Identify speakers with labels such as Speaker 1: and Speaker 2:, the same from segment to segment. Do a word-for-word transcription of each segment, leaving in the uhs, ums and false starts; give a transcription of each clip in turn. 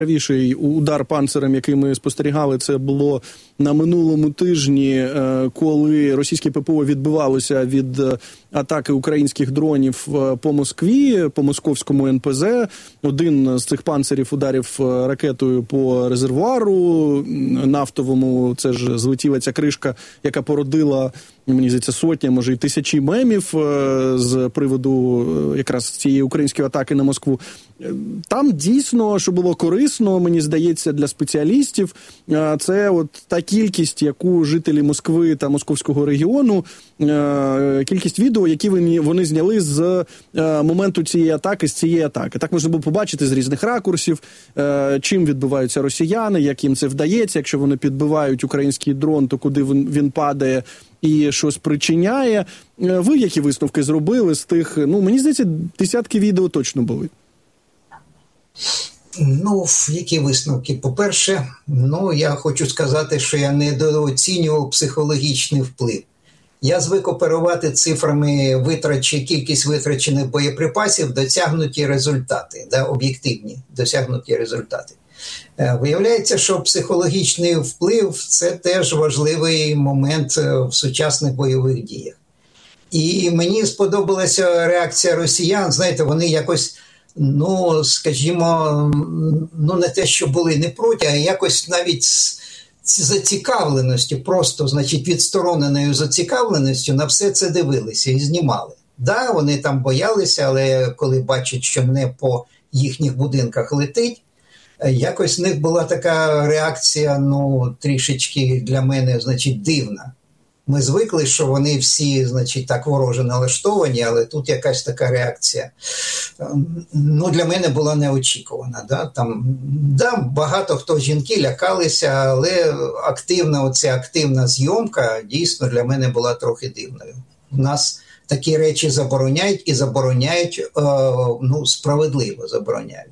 Speaker 1: Найяскравіший удар панцирем, який ми спостерігали, це було на минулому тижні, коли російське ППО відбивалося від атаки українських дронів по Москві, по московському ен пе зе. Один з цих панцирів ударив ракетою по резервуару нафтовому. Це ж злетіла ця кришка, яка породила, мені здається, сотня, може і тисячі мемів з приводу якраз цієї української атаки на Москву. Там дійсно, що було корисно, мені здається, для спеціалістів, це от та кількість, яку жителі Москви та московського регіону, кількість відео, які вони зняли з моменту цієї атаки, з цієї атаки. Так можна було побачити з різних ракурсів, чим відбиваються росіяни, як їм це вдається, якщо вони підбивають український дрон, то куди він, він падає і що спричиняє. Ви які висновки зробили з тих, ну, мені здається, десятки відео точно були?
Speaker 2: Ну, які висновки? По-перше, ну, я хочу сказати, що я недооцінював психологічний вплив. Я звик оперувати цифрами витрач... кількість витрачених боєприпасів, досягнуті результати, да, об'єктивні досягнуті результати. Виявляється, що психологічний вплив – це теж важливий момент в сучасних бойових діях. І мені сподобалася реакція росіян, знаєте, вони якось, ну, скажімо, ну, не те, що були не проти, а якось навіть з зацікавленістю, просто, значить, відстороненою зацікавленістю на все це дивилися і знімали. Да, вони там боялися, але коли бачать, що не по їхніх будинках летить, якось в них була така реакція, ну, трішечки для мене, значить, дивна. Ми звикли, що вони всі, значить, так вороже налаштовані, але тут якась така реакція, ну, для мене була неочікувана. Да? Там, да, багато хто, жінки лякалися, але активна, оця активна зйомка дійсно для мене була трохи дивною. У нас такі речі забороняють і забороняють, е, ну, справедливо забороняють.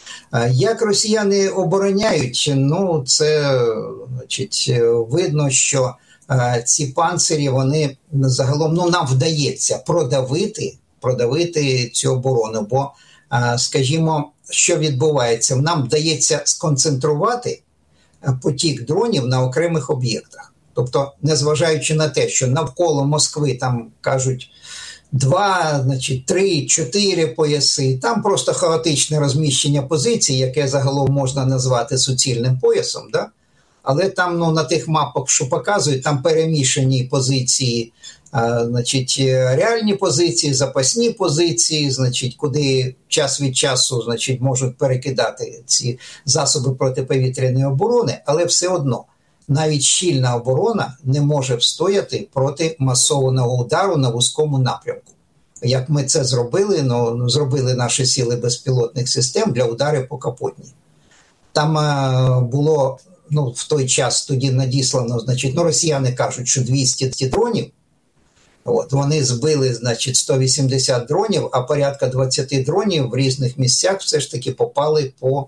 Speaker 2: Як росіяни обороняють, ну, це, значить, видно, що ці панцирі, вони загалом, ну, нам вдається продавити, продавити цю оборону, бо, скажімо, що відбувається? Нам вдається сконцентрувати потік дронів на окремих об'єктах. Тобто, незважаючи на те, що навколо Москви, там, кажуть, два, значить, три, чотири пояси, там просто хаотичне розміщення позицій, яке загалом можна назвати суцільним поясом, да? Але там, ну, на тих мапах, що показують, там перемішані позиції, а, значить, реальні позиції, запасні позиції, значить, куди час від часу, значить, можуть перекидати ці засоби протиповітряної оборони, але все одно навіть щільна оборона не може встояти проти масованого удару на вузькому напрямку. Як ми це зробили, ну, зробили наші сили безпілотних систем для ударів по Капотні. Там а, було, ну, в той час тоді надіслано, значить, ну, росіяни кажуть, що двісті дронів, от, вони збили, значить, сто вісімдесят дронів, а порядка двадцять дронів в різних місцях все ж таки попали по,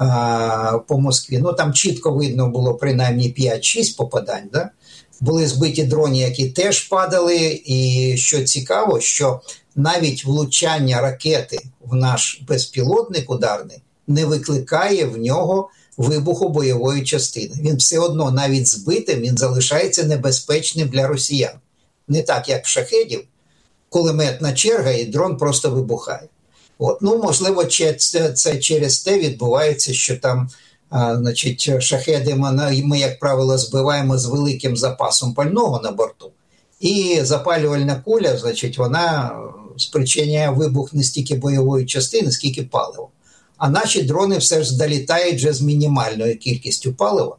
Speaker 2: а, по Москві. Ну, там чітко видно було принаймні п'ять-шість попадань, да? Були збиті дрони, які теж падали, і що цікаво, що навіть влучання ракети в наш безпілотник ударний не викликає в нього вибуху бойової частини. Він все одно, навіть збитим, він залишається небезпечним для росіян. Не так, як в шахедів, кулеметна черга і дрон просто вибухає. От. Ну, можливо, це, це через те відбувається, що там, а, значить, шахеди ми, ми, як правило, збиваємо з великим запасом пального на борту. І запалювальна куля, значить, вона спричиняє вибух не стільки бойової частини, скільки палива. А наші дрони все ж долітають вже з мінімальною кількістю палива.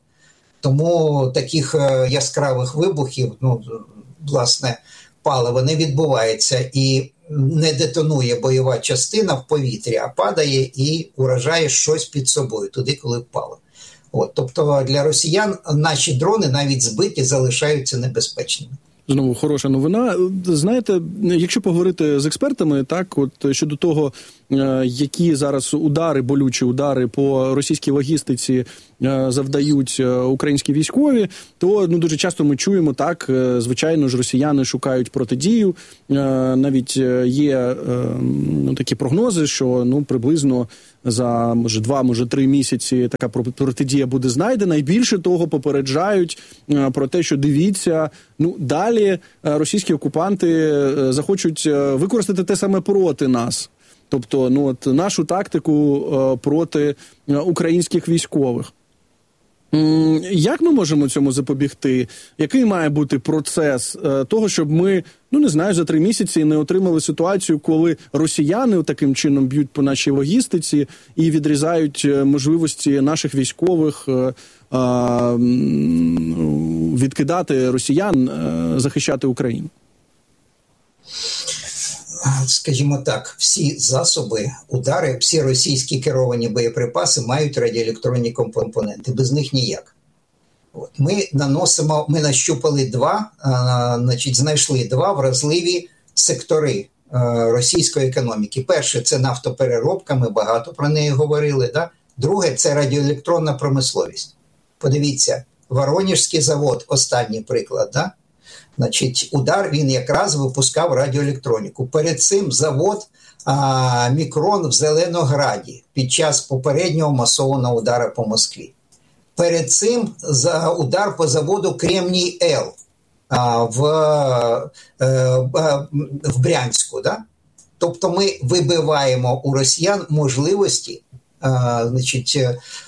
Speaker 2: Тому таких яскравих вибухів, ну, власне, паливо не відбувається і не детонує бойова частина в повітрі, а падає і уражає щось під собою, туди, коли впало. От, тобто для росіян наші дрони, навіть збиті, залишаються небезпечними.
Speaker 1: Знову хороша новина. Знаєте, якщо поговорити з експертами, так, от щодо того, які зараз удари, болючі удари по російській логістиці завдають українські військові, то, ну, дуже часто ми чуємо, так, звичайно ж, росіяни шукають протидію. Навіть є, ну, такі прогнози, що, ну, приблизно за, може, два, може, три місяці така протидія буде знайдена. І більше того, попереджають про те, що дивіться, ну, далі російські окупанти захочуть використати те саме проти нас. Тобто, ну, от, нашу тактику проти українських військових. Як ми можемо цьому запобігти? Який має бути процес того, щоб ми, ну не знаю, за три місяці не отримали ситуацію, коли росіяни таким чином б'ють по нашій логістиці і відрізають можливості наших військових відкидати росіян, захищати Україну?
Speaker 2: Скажімо так, всі засоби, удари, всі російські керовані боєприпаси мають радіоелектронні компоненти, без них ніяк. От. Ми наносимо, ми нащупали два, а, значить, знайшли два вразливі сектори а, російської економіки. Перше – це нафтопереробка, ми багато про неї говорили. Да? Друге – це радіоелектронна промисловість. Подивіться, Воронежський завод, останній приклад, да? Значить, удар, він якраз випускав радіоелектроніку. Перед цим завод а, «Мікрон» в Зеленограді під час попереднього масованого удару по Москві. Перед цим за удар по заводу «Кремній-Л» а, в, а, а, в Брянську. Да? Тобто ми вибиваємо у росіян можливості а, значить,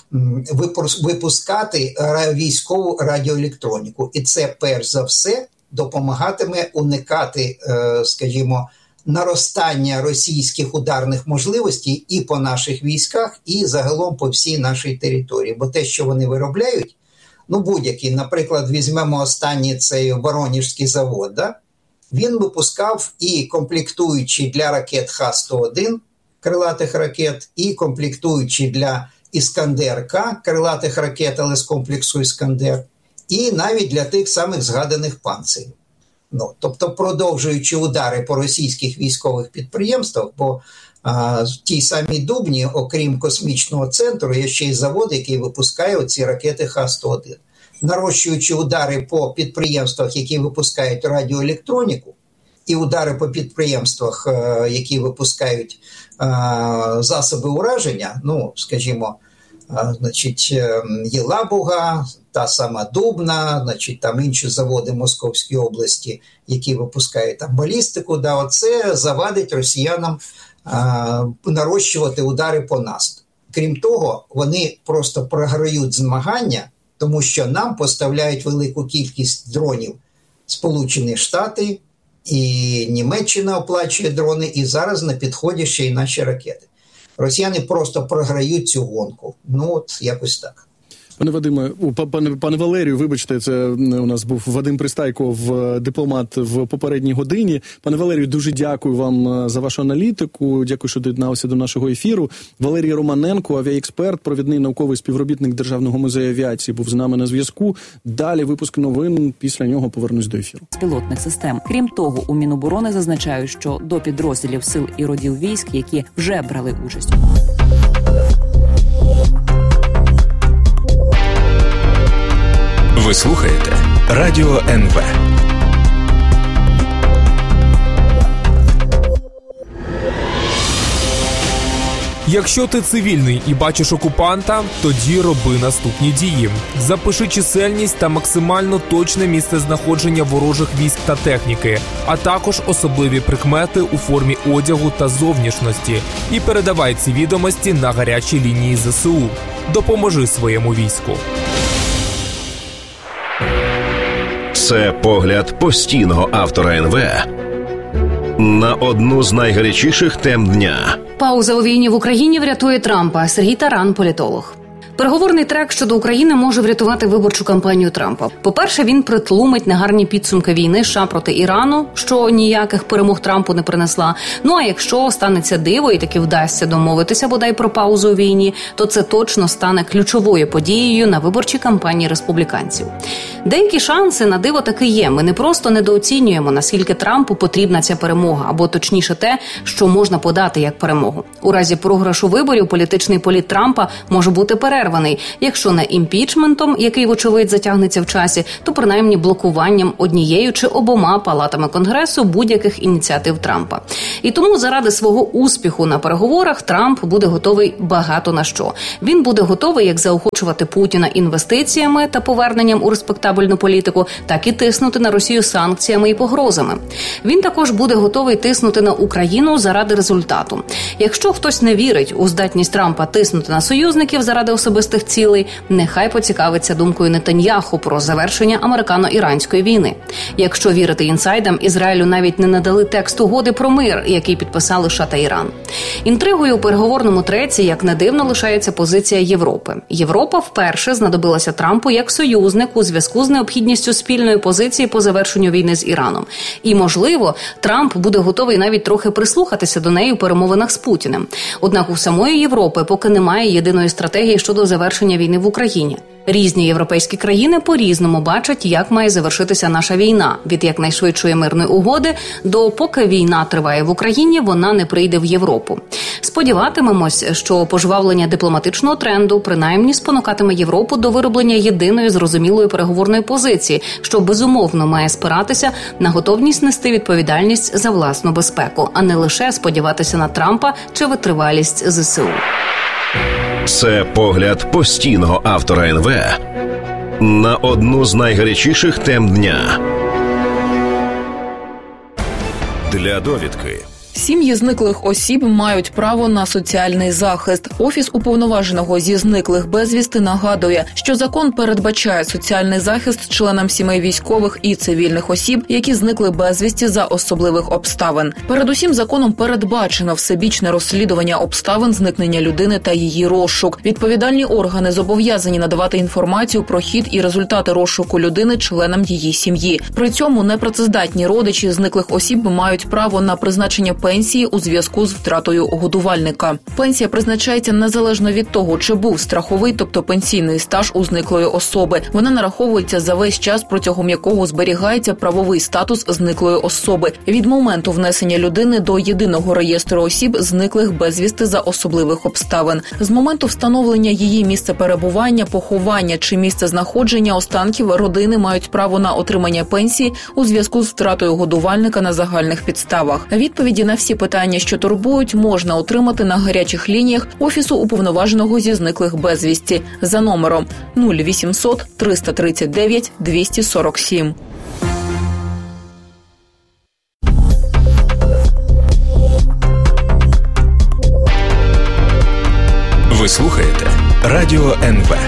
Speaker 2: випускати військову радіоелектроніку. І це, перш за все, допомагатиме уникати, скажімо, наростання російських ударних можливостей і по наших військах, і загалом по всій нашій території. Бо те, що вони виробляють, ну будь-який, наприклад, візьмемо останній цей Воронежський завод, да? Він випускав і комплектуючі для ракет Х сто один, крилатих ракет, і комплектуючі для Іскандер-К, крилатих ракет, але з комплексу Іскандер, і навіть для тих самих згаданих панцирів. Ну, тобто, продовжуючи удари по російських військових підприємствах, бо а, в тій самій Дубні, окрім космічного центру, є ще й завод, який випускає оці ракети Х сто один. Нарощуючи удари по підприємствах, які випускають радіоелектроніку, і удари по підприємствах, а, які випускають а, засоби ураження, ну, скажімо, а, значить, Єлабуга, та сама Дубна, значить, там інші заводи Московської області, які випускають там балістику, да, оце завадить росіянам а, нарощувати удари по нас. Крім того, вони просто програють змагання, тому що нам поставляють велику кількість дронів Сполучені Штати, і Німеччина оплачує дрони, і зараз на підході ще й наші ракети. Росіяни просто програють цю гонку. Ну, от якось так.
Speaker 1: Пане Вадиме, пане, пане Валерію, вибачте, це у нас був Вадим Пристайко, дипломат в попередній годині. Пане Валерію, дуже дякую вам за вашу аналітику, дякую, що доєдналися до нашого ефіру. Валерій Романенко, авіаексперт, провідний науковий співробітник Державного музею авіації, був з нами на зв'язку. Далі випуск новин, після нього повернусь до ефіру.
Speaker 3: З пілотних систем. Крім того, у Міноборони зазначають, що до підрозділів сил і родів військ, які вже брали участь.
Speaker 4: Ви слухаєте Радіо ен ве.
Speaker 5: Якщо ти цивільний і бачиш окупанта, тоді роби наступні дії. Запиши чисельність та максимально точне місцезнаходження ворожих військ та техніки, а також особливі прикмети у формі одягу та зовнішності. І передавай ці відомості на гарячі лінії зе се у. Допоможи своєму війську.
Speaker 6: Це погляд постійного автора ен ве на одну з найгарячіших тем дня.
Speaker 7: Пауза у війні в Україні врятує Трампа. Сергій Таран, політолог. Переговорний трек щодо України може врятувати виборчу кампанію Трампа. По-перше, він притлумить негарні підсумки війни США проти Ірану, що ніяких перемог Трампу не принесла. Ну а якщо станеться диво і таки вдасться домовитися бодай про паузу у війні, то це точно стане ключовою подією на виборчій кампанії республіканців. Деякі шанси на диво таки є. Ми не просто недооцінюємо, наскільки Трампу потрібна ця перемога, або точніше те, що можна подати як перемогу. У разі програшу виборів політичний політ Трампа може бути перерваний. перерваний, якщо не імпічментом, який, вочевидь, затягнеться в часі, то принаймні блокуванням однією чи обома палатами Конгресу будь-яких ініціатив Трампа. І тому заради свого успіху на переговорах Трамп буде готовий багато на що. Він буде готовий як заохочувати Путіна інвестиціями та поверненням у респектабельну політику, так і тиснути на Росію санкціями і погрозами. Він також буде готовий тиснути на Україну заради результату. Якщо хтось не вірить у здатність Трампа тиснути на союзників заради особистих цілей, нехай поцікавиться думкою Нетаньяху про завершення американо-іранської війни. Якщо вірити інсайдам, Ізраїлю навіть не надали текст угоди про мир, який підписали США та Іран. Інтригою у переговорному треці, як не дивно, лишається позиція Європи. Європа вперше знадобилася Трампу як союзник у зв'язку з необхідністю спільної позиції по завершенню війни з Іраном. І, можливо, Трамп буде готовий навіть трохи прислухатися до неї у перемовинах з Путіним. Однак у самої Європи поки немає єдиної стратегії щодо завершення війни в Україні. Різні європейські країни по-різному бачать, як має завершитися наша війна. Від якнайшвидшої мирної угоди до поки війна триває в Україні, вона не прийде в Європу. Сподіватимемось, що пожвавлення дипломатичного тренду принаймні спонукатиме Європу до вироблення єдиної зрозумілої переговорної позиції, що безумовно має спиратися на готовність нести відповідальність за власну безпеку, а не лише сподіватися на Трампа чи витривалість ЗСУ.
Speaker 6: Це погляд постійного автора ен ве на одну з найгарячіших тем дня. Для довідки.
Speaker 8: Сім'ї зниклих осіб мають право на соціальний захист. Офіс уповноваженого зі зниклих безвісти нагадує, що закон передбачає соціальний захист членам сімей військових і цивільних осіб, які зникли безвісті за особливих обставин. Передусім, законом передбачено всебічне розслідування обставин зникнення людини та її розшук. Відповідальні органи зобов'язані надавати інформацію про хід і результати розшуку людини членам її сім'ї. При цьому непрацездатні родичі зниклих осіб мають право на призначення пенсії у зв'язку з втратою годувальника. Пенсія призначається незалежно від того, чи був страховий, тобто пенсійний стаж у зниклої особи. Вона нараховується за весь час, протягом якого зберігається правовий статус зниклої особи, від моменту внесення людини до єдиного реєстру осіб, зниклих безвісти за особливих обставин. З моменту встановлення її місця перебування, поховання чи місця знаходження останків родини мають право на отримання пенсії у зв'язку з втратою годувальника на загальних підставах. Відповіді на всі питання, що турбують, можна отримати на гарячих лініях Офісу уповноваженого зі зниклих безвісті за номером нуль вісімсот триста тридцять дев'ять двісті сорок сім.
Speaker 4: Ви слухаєте Радіо ен ве.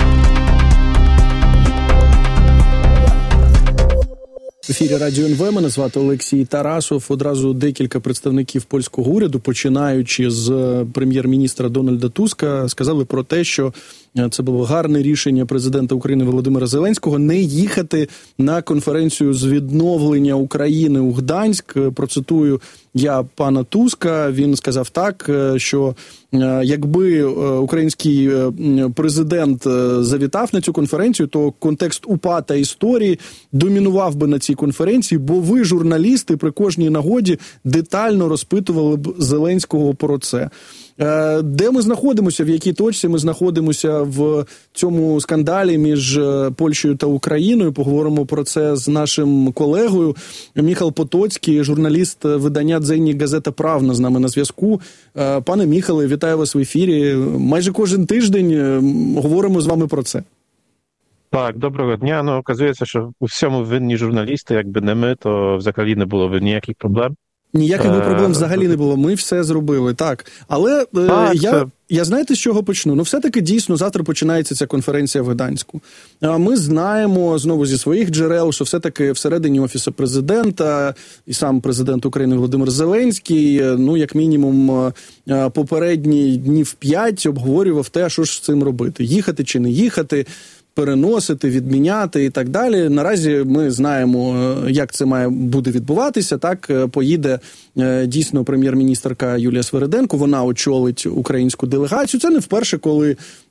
Speaker 1: В ефірі Радіо ен ве, мене звати Олексій Тарасов. Одразу декілька представників польського уряду, починаючи з прем'єр-міністра Дональда Туска, сказали про те, що це було гарне рішення президента України Володимира Зеленського не їхати на конференцію з відновлення України у Гданськ. Процитую я пана Туска, він сказав так, що якби український президент завітав на цю конференцію, то контекст УПА та історії домінував би на цій конференції, бо ви, журналісти, при кожній нагоді детально розпитували б Зеленського про це. Де ми знаходимося, в якій точці ми знаходимося в цьому скандалі між Польщею та Україною? Поговоримо про це з нашим колегою. Міхал Потоцький, журналіст видання «Дзеннік Газета Правна» з нами на зв'язку. Пане Міхале, вітаю вас в ефірі. Майже кожен тиждень говоримо з вами про це.
Speaker 9: Так, доброго дня. Ну, оказується, що у всьому винні журналісти, якби не ми, то взагалі не було б ніяких проблем.
Speaker 1: Ніяких би проблем взагалі не було. Ми все зробили, так. Але так, я, це... я знаєте, з чого почну? Ну, все-таки дійсно завтра починається ця конференція в Гданську. Ми знаємо, знову зі своїх джерел, що все-таки всередині Офісу президента і сам президент України Володимир Зеленський, ну, як мінімум, попередні днів п'ять обговорював те, що ж з цим робити. Їхати чи не їхати, переносити, відміняти і так далі. Наразі ми знаємо, як це має буде відбуватися. Так, поїде дійсно прем'єр-міністерка Юлія Свериденко, вона очолить українську делегацію. Це не вперше, коли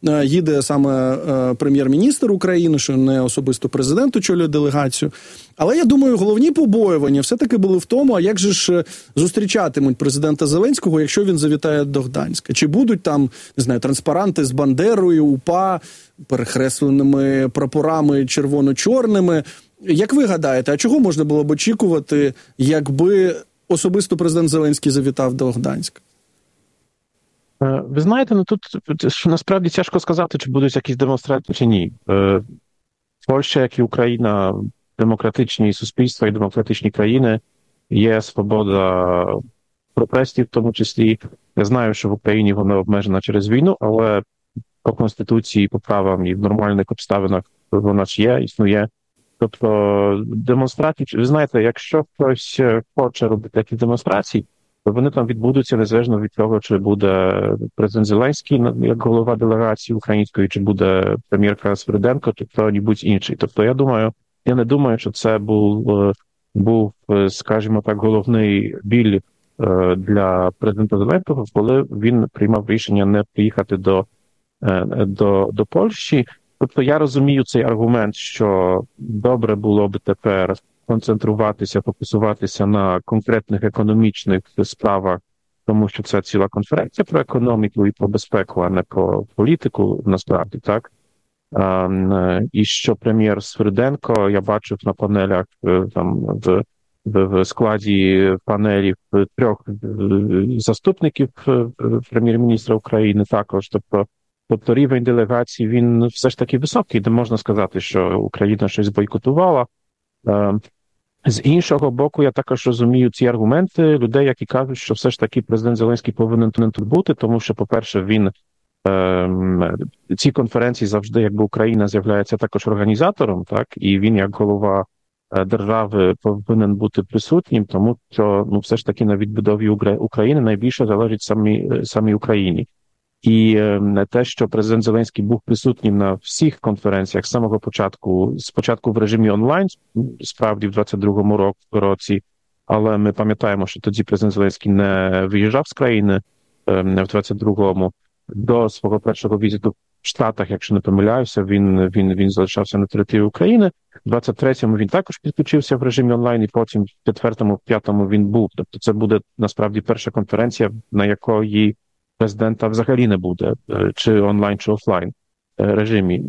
Speaker 1: їде саме прем'єр-міністр України, що не особисто президент очолює делегацію. Але я думаю, головні побоювання все-таки були в тому, а як же ж зустрічатимуть президента Зеленського, якщо він завітає до Гданська? Чи будуть там, не знаю, транспаранти з Бандерою, УПА, перехресленими прапорами червоно-чорними? Як ви гадаєте, а чого можна було б очікувати, якби особисто президент Зеленський завітав до Гданська?
Speaker 9: Ви знаєте, ну тут насправді тяжко сказати, чи будуть якісь демонстрації, чи ні. Польща, як і Україна, демократичні суспільства і демократичні країни, є свобода протестів в тому числі. Я знаю, що в Україні вона обмежена через війну, але по Конституції, по правам і в нормальних обставинах вона ж є, існує. Тобто демонстрації, ви знаєте, якщо хтось хоче робити якісь демонстрації, то вони там відбудуться незалежно від того, чи буде президент Зеленський як голова делегації української, чи буде прем'єрка Свириденко, чи хто-небудь інший. Тобто я думаю, я не думаю, що це був, був, скажімо так, головний біль для президента Зеленського, коли він приймав рішення не приїхати до, до, до Польщі. Тобто я розумію цей аргумент, що добре було б тепер концентруватися, фокусуватися на конкретних економічних справах, тому що це ціла конференція про економіку і про безпеку, а не про політику, насправді, так? А, і що прем'єр Свириденко, я бачив на панелях там в, в, в складі панелів трьох заступників прем'єр-міністра України також, тобто Тобто рівень делегації, він все ж таки високий, де можна сказати, що Україна щось бойкотувала. З іншого боку, я також розумію ці аргументи людей, які кажуть, що все ж таки президент Зеленський повинен тут бути, тому що, по-перше, він ці конференції завжди, якби Україна з'являється також організатором, так, і він як голова держави повинен бути присутнім, тому що, ну, все ж таки на відбудові України найбільше залежить самі, самі Україні. І те, що президент Зеленський був присутнім на всіх конференціях з самого початку, спочатку в режимі онлайн, справді в двадцять другому році, але ми пам'ятаємо, що тоді президент Зеленський не виїжджав з країни в двадцять другому. До свого першого візиту в Штатах, якщо не помиляюся, він, він, він залишався на території України. В двадцять третьому він також підключився в режимі онлайн, і потім в четвертому, п'ятому він був. Тобто це буде насправді перша конференція, на якої президента взагалі не буде, чи онлайн, чи офлайн режимі.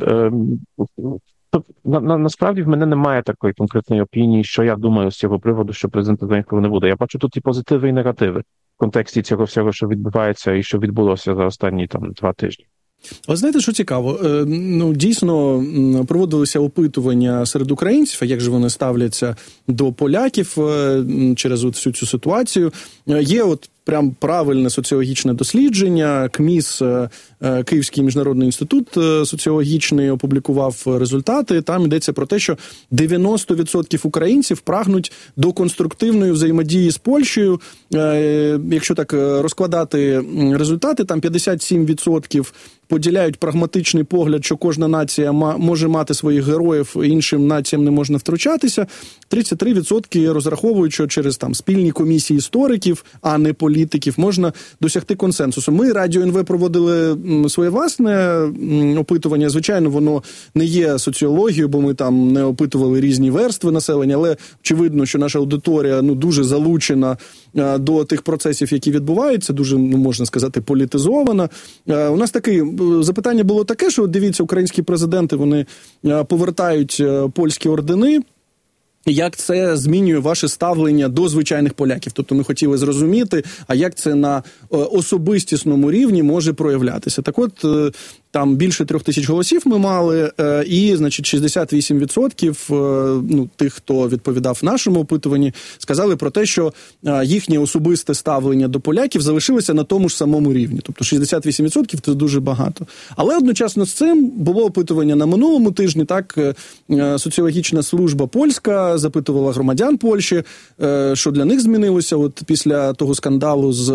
Speaker 9: На, на, насправді в мене немає такої конкретної опінії, що я думаю з цього приводу, що президента Зеленського не буде. Я бачу тут і позитиви, і негативи в контексті цього всього, що відбувається і що відбулося за останні там два тижні.
Speaker 1: Ви знаєте, що цікаво? Ну, дійсно, проводилися опитування серед українців, а як же вони ставляться до поляків через всю цю ситуацію. Є от прям правильне соціологічне дослідження. КМІС, Київський міжнародний інститут соціологічний, опублікував результати. Там йдеться про те, що дев'яносто відсотків українців прагнуть до конструктивної взаємодії з Польщею. Якщо так розкладати результати, там п'ятдесят сім відсотків поділяють прагматичний погляд, що кожна нація може мати своїх героїв, іншим націям не можна втручатися. тридцять три відсотки розраховують, що через там спільні комісії істориків, а не політиків, можна досягти консенсусу. Ми, Радіо ен ве, проводили своє власне опитування. Звичайно, воно не є соціологією, бо ми там не опитували різні верстви населення, але очевидно, що наша аудиторія ну, дуже залучена до тих процесів, які відбуваються, дуже, ну, можна сказати, політизована. У нас таке запитання було таке, що, дивіться, українські президенти, вони повертають польські ордени. Як це змінює ваше ставлення до звичайних поляків? Тобто ми хотіли зрозуміти, а як це на особистісному рівні може проявлятися. Так от, там більше трьох тисяч голосів ми мали, і, значить, шістдесят вісім відсотків ну, тих, хто відповідав в нашому опитуванні, сказали про те, що їхнє особисте ставлення до поляків залишилося на тому ж самому рівні. Тобто шістдесят вісім відсотків – це дуже багато. Але одночасно з цим було опитування на минулому тижні, так, соціологічна служба польська запитувала громадян Польщі, що для них змінилося от після того скандалу з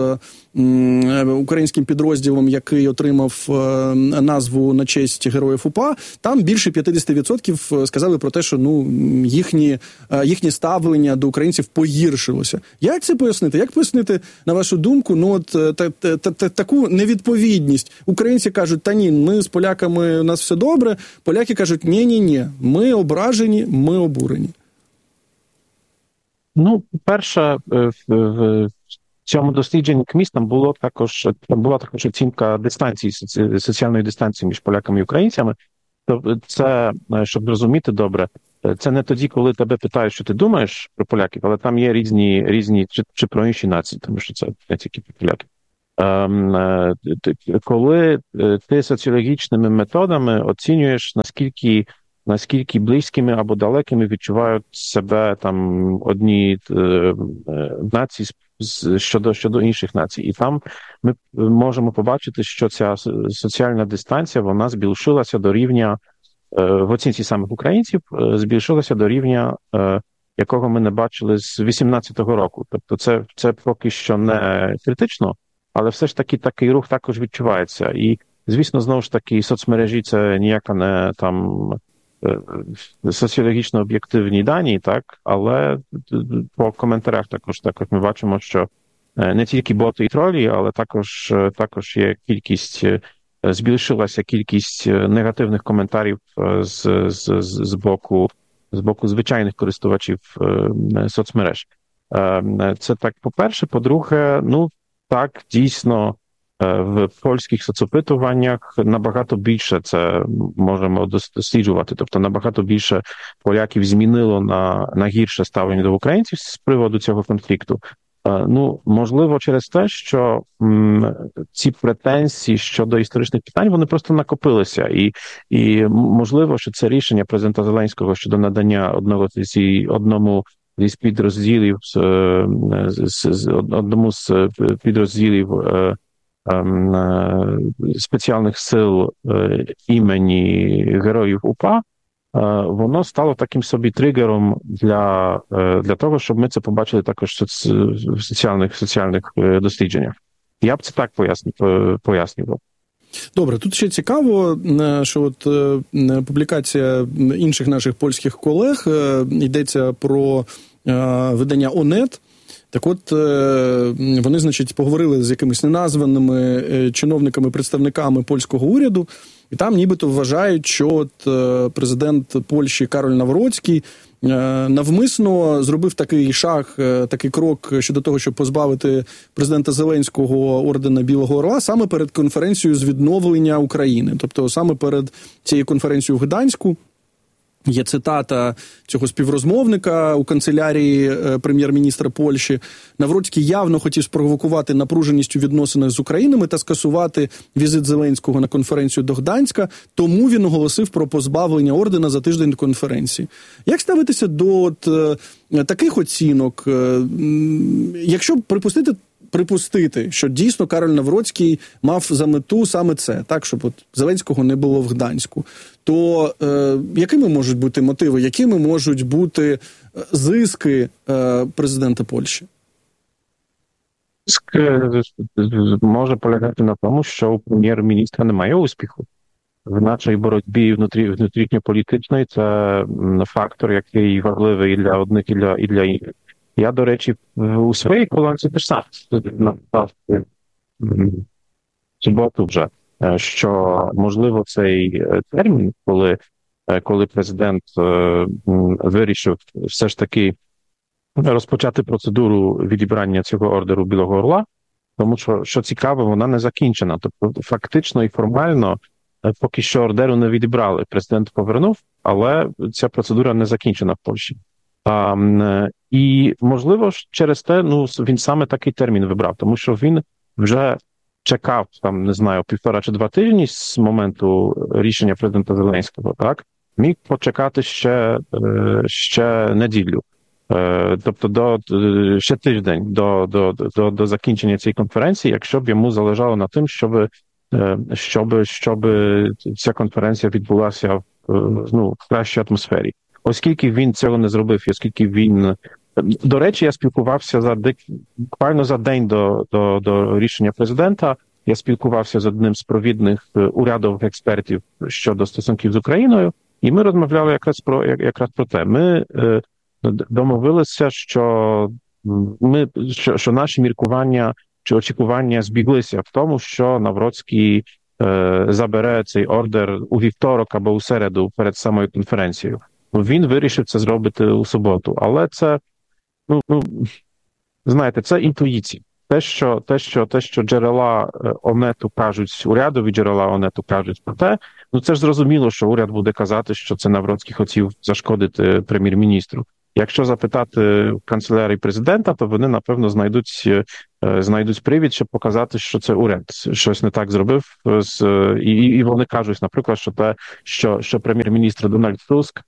Speaker 1: українським підрозділом, який отримав назву на честь героїв УПА, там більше п'ятдесят відсотків сказали про те, що ну, їхні, їхнє ставлення до українців погіршилося. Як це пояснити? Як пояснити, на вашу думку, ну, от, та, та, та, таку невідповідність? Українці кажуть, та ні, ми з поляками, у нас все добре. Поляки кажуть, ні-ні-ні, ми ображені, ми обурені.
Speaker 9: Ну, перше, в цьому дослідженні КМІС там було також, була також оцінка дистанції, соціальної дистанції між поляками і українцями. Тобто це, щоб зрозуміти добре, це не тоді, коли тебе питають, що ти думаєш про поляків, але там є різні, різні чи, чи про інші нації, тому що це не тільки про поляків. Коли ти соціологічними методами оцінюєш, наскільки наскільки близькими або далекими відчувають себе там одні е, нації щодо, щодо інших націй. І там ми можемо побачити, що ця соціальна дистанція, вона збільшилася до рівня, е, в оцінці самих українців, е, збільшилася до рівня, е, якого ми не бачили з вісімнадцятого року. Тобто це, це поки що не критично, але все ж таки такий рух також відчувається. І, звісно, знову ж таки, соцмережі – це ніяка не там соціологічно об'єктивні дані, так, але по коментарях також, також ми бачимо, що не тільки боти і тролі, але також, також є кількість, збільшилася кількість негативних коментарів з, з, з, боку, з боку звичайних користувачів соцмереж. Це так, по-перше. По-друге, ну, так, дійсно, в польських соцопитуваннях набагато більше це можемо досліджувати. Тобто набагато більше поляків змінило на, на гірше ставлення до українців з приводу цього конфлікту. Ну, можливо, через те, що м, ці претензії щодо історичних питань, вони просто накопилися. І, і можливо, що це рішення президента Зеленського щодо надання одного зі, одному з підрозділів, з, з, з, одному з підрозділів спеціальних сил імені героїв УПА, воно стало таким собі тригером для, для того, щоб ми це побачили також в соціальних, соціальних дослідженнях. Я б це так пояснював.
Speaker 1: Добре, тут ще цікаво, що от публікація інших наших польських колег, йдеться про видання ОНЕТ. Так от, вони, значить, поговорили з якимись неназваними чиновниками, представниками польського уряду, і там нібито вважають, що от президент Польщі Кароль Навроцький навмисно зробив такий шаг, такий крок щодо того, щоб позбавити президента Зеленського ордена Білого Орла саме перед конференцією з відновлення України. Тобто саме перед цією конференцією в Гданську. Є цитата цього співрозмовника у канцелярії прем'єр-міністра Польщі. Навроцький явно хотів спровокувати напруженість у відносинах з Україною та скасувати візит Зеленського на конференцію до Гданська, тому він оголосив про позбавлення ордена за тиждень до конференції. Як ставитися до от, таких оцінок? Якщо припустити, припустити, що дійсно Кароль Навроцький мав за мету саме це, так, щоб от Зеленського не було в Гданську, то е, якими можуть бути мотиви, якими можуть бути зиски е, президента Польщі?
Speaker 9: Зиск може полягати на тому, що у прем'єр-міністра немає успіху. В нашій боротьбі внутрі, внутрішньополітичної це фактор, який важливий і для одних, і для, і для інших. Я, до речі, у своїй колонці теж сам написав суботу вже, що, можливо, цей термін, коли, коли президент вирішив все ж таки розпочати процедуру відібрання цього ордеру Білого Орла, тому що, що цікаво, вона не закінчена. Тобто, фактично і формально, поки що ордеру не відібрали. Президент повернув, але ця процедура не закінчена в Польщі. А, і, можливо, через те, ну, він саме такий термін вибрав, тому що він вже чекав, там, не знаю, півтора чи два тижні з моменту рішення президента Зеленського, так? Міг почекати ще, ще неділю. Тобто до, ще тиждень до, до, до, до закінчення цієї конференції, якщо б йому залежало на тим, щоб, щоб, щоб ця конференція відбулася в, ну, в кращій атмосфері. Оскільки він цього не зробив, і оскільки він До речі, я спілкувався за буквально за день до, до, до рішення президента. Я спілкувався з одним з провідних урядових експертів щодо стосунків з Україною, і ми розмовляли якраз про якраз про те. Ми е, домовилися, що ми що, що наші міркування чи очікування збіглися в тому, що Навроцький е, забере цей ордер у вівторок або у середу перед самою конференцією. Він вирішив це зробити у суботу, але це ну, ну знаєте, це інтуїція. Те, що те, що те, що джерела Онету кажуть, урядові джерела Онету кажуть про те, ну це ж зрозуміло, що уряд буде казати, що це Навроцький хотів зашкодити прем'єр-міністру. Якщо запитати канцелярії президента, то вони, напевно, знайдуть, знайдуть привід, щоб показати, що це уряд щось не так зробив. І, і вони кажуть, наприклад, що те, що, що прем'єр-міністр Дональд Туск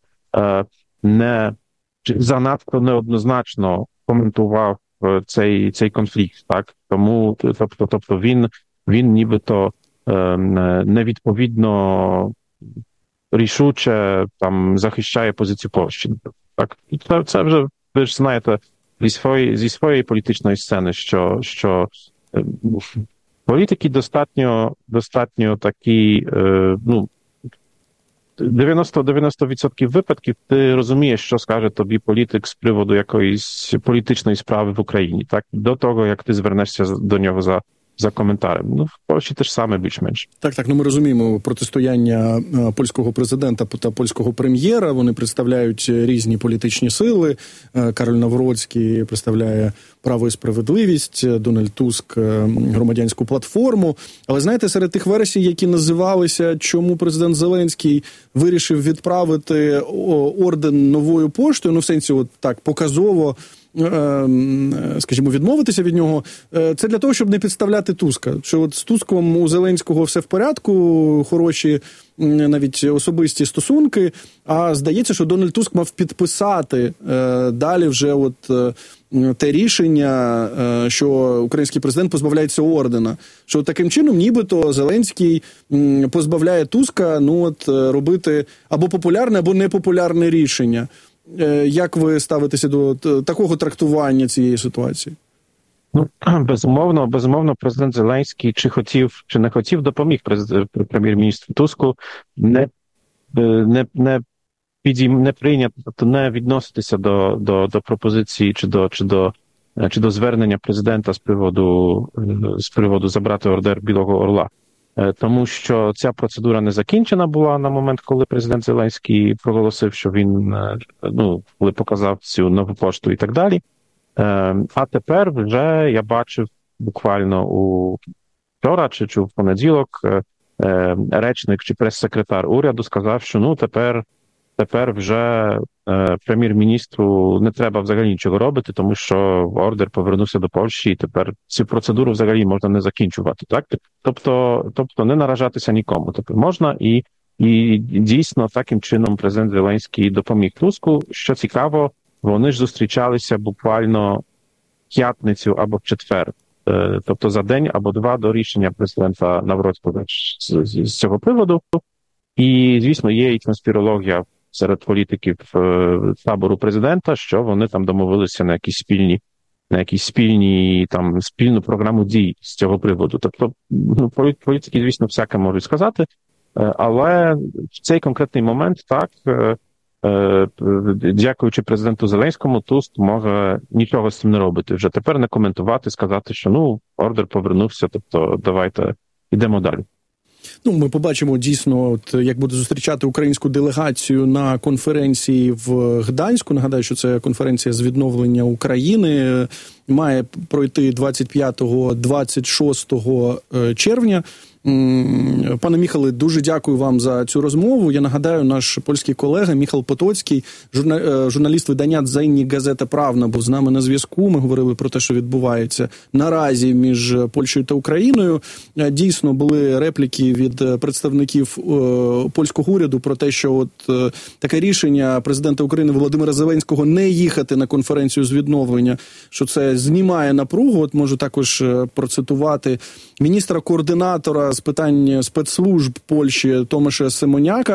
Speaker 9: не занадто неоднозначно коментував цей, цей конфлікт, так? Тому, тобто, тобто він, він нібито невідповідно рішуче там захищає позицію Польщі. Так, це, це вже, ви ж знаєте, зі своєї, зі своєї політичної сцени, що, що е, політики достатньо, достатньо такі, е, ну, дев'яносто відсотків випадків ти розумієш, що скаже тобі політик з приводу якоїсь політичної справи в Україні, так, до того, як ти звернешся до нього за за коментарем. Ну, в Польщі те ж саме більш-менш.
Speaker 1: Так, так, ну ми розуміємо протистояння польського президента та польського прем'єра. Вони представляють різні політичні сили. Кароль Навроцький представляє «Право і справедливість», Дональд Туск «Громадянську платформу». Але знаєте, серед тих версій, які називалися, чому президент Зеленський вирішив відправити орден новою поштою, ну в сенсі от так показово, скажімо, відмовитися від нього, це для того, щоб не підставляти Туска. Що от з Туском у Зеленського все в порядку, хороші навіть особисті стосунки, а здається, що Дональд Туск мав підписати далі вже от те рішення, що український президент позбавляється ордена. Що таким чином нібито Зеленський позбавляє Туска, ну от робити або популярне, або непопулярне рішення. Як ви ставитеся до такого трактування цієї ситуації?
Speaker 9: Ну, безумовно, безумовно, президент Зеленський чи хотів, чи не хотів, допоміг прем'єр-міністру Туску не, не, не, підійм, не прийняти, тобто не відноситися до, до, до пропозиції чи до, чи до, чи до звернення президента з приводу, з приводу забрати ордер Білого Орла. Тому що ця процедура не закінчена була на момент, коли президент Зеленський проголосив, що він, ну, коли показав цю нову пошту і так далі. А тепер вже я бачив буквально у вчора чи, чи в понеділок речник чи прес-секретар уряду сказав, що ну тепер, тепер вже прем'єр-міністру не треба взагалі нічого робити, тому що ордер повернувся до Польщі, і тепер цю процедуру взагалі можна не закінчувати. Так? Тобто, тобто не наражатися нікому. Тобто можна і, і дійсно таким чином президент Зеленський допоміг Туску. Що цікаво, вони ж зустрічалися буквально п'ятницю або в четвер. Тобто за день або два до рішення президента Навроцького з, з, з цього приводу. І, звісно, є і конспірологія серед політиків табору президента, що вони там домовилися на якісь спільні, на якісь спільні там спільну програму дій з цього приводу. Тобто, ну, політики, звісно, всяке можуть сказати, але в цей конкретний момент так, дякуючи президенту Зеленському, Туск може нічого з цим не робити. Вже тепер не коментувати, сказати, що ну ордер повернувся, тобто давайте йдемо далі.
Speaker 1: Ну, ми побачимо дійсно, от, як буде зустрічати українську делегацію на конференції в Гданську. Нагадаю, що це конференція з відновлення України. Має пройти двадцять п'ятого - двадцять шостого червня. Пане Міхале, дуже дякую вам за цю розмову. Я нагадаю, наш польський колега Міхал Потоцький, журналіст видання «Дзенні Газета Правна», був з нами на зв'язку. Ми говорили про те, що відбувається наразі між Польщею та Україною. Дійсно, були репліки від представників польського уряду про те, що от таке рішення президента України Володимира Зеленського не їхати на конференцію з відновлення, що це знімає напругу. От можу також процитувати міністра-координатора з питань спецслужб Польщі Томаша Симоняка,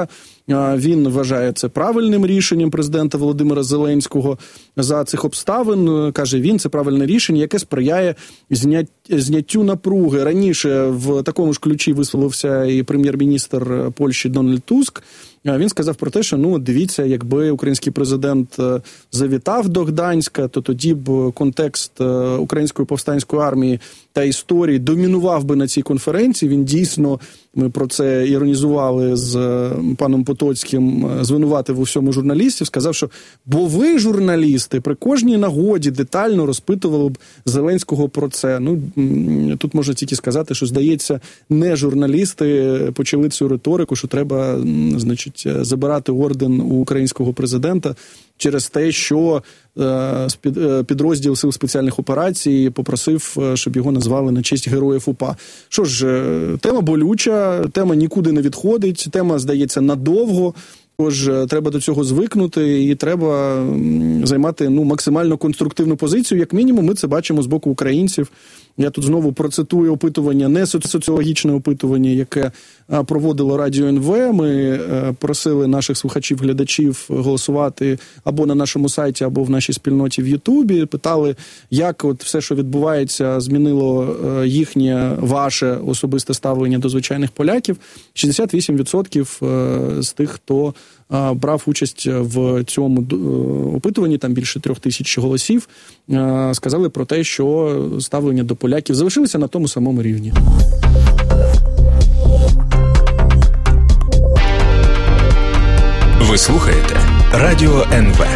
Speaker 1: Він вважає це правильним рішенням президента Володимира Зеленського. За цих обставин, каже він, це правильне рішення, яке сприяє знять, зняттю напруги. Раніше в такому ж ключі висловився і прем'єр-міністр Польщі Дональд Туск. Він сказав про те, що, ну, дивіться, якби український президент завітав до Гданська, то тоді б контекст української повстанської армії та історії домінував би на цій конференції. Він дійсно, ми про це іронізували з паном Потоцьким, звинуватив у всьому журналістів, сказав, що бо ви, журналісти, при кожній нагоді детально розпитували б Зеленського про це. Ну, тут можна тільки сказати, що, здається, не журналісти почали цю риторику, що треба, значить, забирати орден у українського президента через те, що підрозділ Сил спеціальних операцій попросив, щоб його назвали на честь героїв УПА. Що ж, тема болюча, тема нікуди не відходить, тема, здається, надовго. Тож треба до цього звикнути і треба займати, ну, максимально конструктивну позицію. Як мінімум, ми це бачимо з боку українців. Я тут знову процитую опитування, не соціологічне опитування, яке проводило Радіо ен ве. Ми просили наших слухачів-глядачів голосувати або на нашому сайті, або в нашій спільноті в Ютубі. Питали, як от все, що відбувається, змінило їхнє, ваше особисте ставлення до звичайних поляків. шістдесят вісім відсотків з тих, хто брав участь в цьому опитуванні, там більше трьох тисяч голосів, сказали про те, що ставлення до поляків залишилося на тому самому рівні.
Speaker 4: Ви слухаєте Радіо ен ве.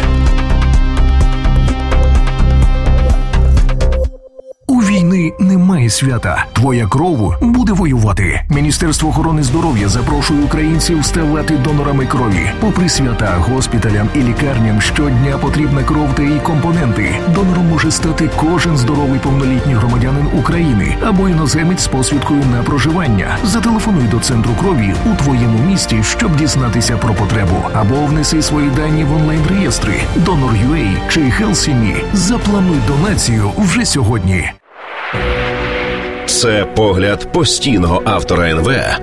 Speaker 10: У війни немає свята. Твоя кров буде воювати. Міністерство охорони здоров'я запрошує українців ставати донорами крові. Попри свята, госпіталям і лікарням щодня потрібна кров та її компоненти. Донором може стати кожен здоровий повнолітній громадянин України або іноземець з посвідкою на проживання. Зателефонуй до центру крові у твоєму місті, щоб дізнатися про потребу. Або внеси свої дані в онлайн-реєстри Donor.ua чи HealthSimi. Заплануй донацію вже сьогодні.
Speaker 6: Це погляд постійного автора ен ве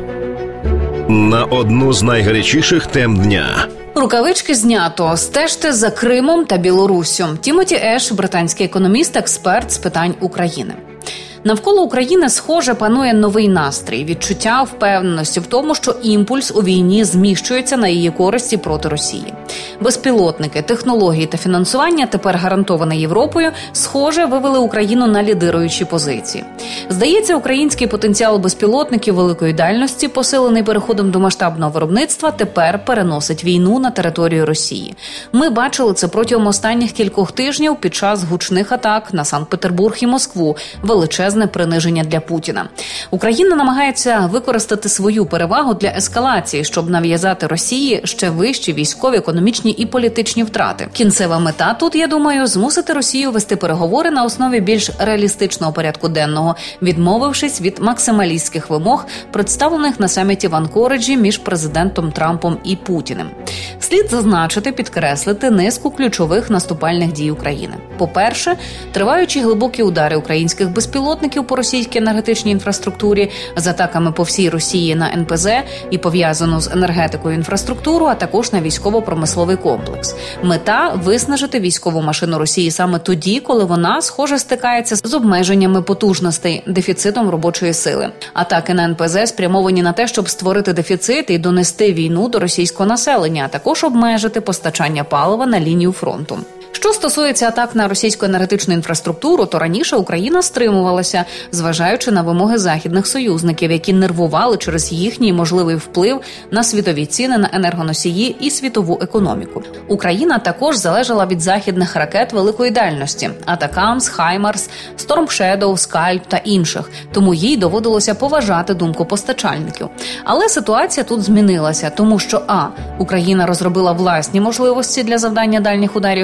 Speaker 6: на одну з найгарячіших тем дня.
Speaker 7: Рукавички знято. Стежте за Кримом та Білоруссю. Тімоті Еш, британський економіст, експерт з питань України. Навколо України, схоже, панує новий настрій, відчуття впевненості в тому, що імпульс у війні зміщується на її користі проти Росії. Безпілотники, технології та фінансування, тепер гарантоване Європою, схоже, вивели Україну на лідируючі позиції. Здається, український потенціал безпілотників великої дальності, посилений переходом до масштабного виробництва, тепер переносить війну на територію Росії. Ми бачили це протягом останніх кількох тижнів під час гучних атак на Санкт-Петербург і Москву, величезне приниження для Путіна. Україна намагається використати свою перевагу для ескалації, щоб нав'язати Росії ще вищі військові, економічні і політичні втрати. Кінцева мета тут, я думаю, змусити Росію вести переговори на основі більш реалістичного порядку денного, відмовившись від максималістських вимог, представлених на саміті в Анкориджі між президентом Трампом і Путіним. Слід зазначити, підкреслити низку ключових наступальних дій України. По-перше, триваючі глибокі удари українських безпілотників по російській енергетичній інфраструктурі з атаками по всій Росії на ен пе зет і пов'язану з енергетикою інфраструктуру, а також на військово-промисловий комплекс. Мета – виснажити військову машину Росії саме тоді, коли вона, схоже, стикається з обмеженнями потужностей, дефіцитом робочої сили. Атаки на ен пе зет спрямовані на те, щоб створити дефіцит і донести війну до російського населення, а також обмежити постачання палива на лінію фронту. Що стосується атак на російську енергетичну інфраструктуру, то раніше Україна стримувалася, зважаючи на вимоги західних союзників, які нервували через їхній можливий вплив на світові ціни на енергоносії і світову економіку. Україна також залежала від західних ракет великої дальності – Атакамс, Хаймарс, Storm Shadow, Скальп та інших, тому їй доводилося поважати думку постачальників. Але ситуація тут змінилася, тому що а. Україна розробила власні можливості для завдання дальніх ударів за допомогою